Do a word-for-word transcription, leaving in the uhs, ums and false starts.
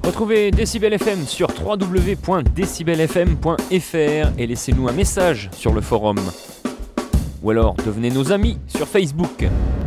Retrouvez Décibel F M sur w w w point décibel f m point f r et laissez-nous un message sur le forum. Ou alors devenez nos amis sur Facebook.